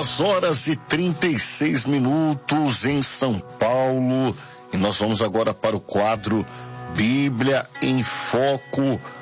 2h36 em São Paulo. E nós vamos agora para o quadro Bíblia em Foco,